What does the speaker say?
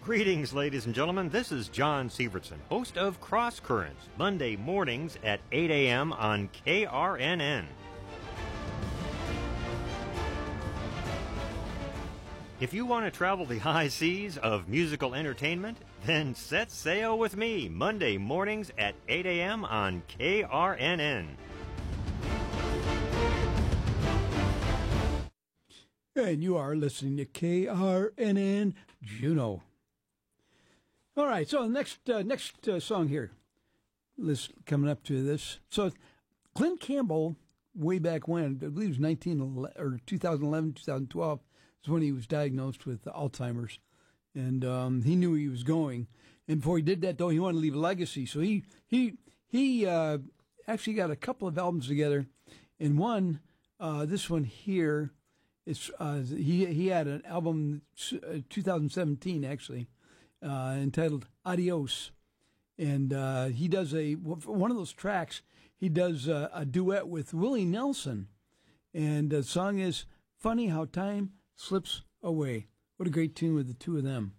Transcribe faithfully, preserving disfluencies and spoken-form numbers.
Greetings, ladies and gentlemen. This is John Sievertson, host of Cross Currents, Monday mornings at eight a.m. on K R N N. If you want to travel the high seas of musical entertainment, then set sail with me Monday mornings at eight a.m. on K R N N. And you are listening to K R N N Juneau. All right, so the next uh, next uh, song here, list coming up to this. So Glenn Campbell, way back when, I believe it was nineteen or twenty eleven, twenty twelve, is when he was diagnosed with Alzheimer's, and um, he knew he was going. And before he did that, though, he wanted to leave a legacy. So he he he uh, actually got a couple of albums together, and one, uh, this one here, is uh, he he had an album, uh, twenty seventeen actually. Uh, entitled Adios, and uh, he does a one of those tracks. He does a, a duet with Willie Nelson, and the song is "Funny How Time Slips Away." What a great tune with the two of them.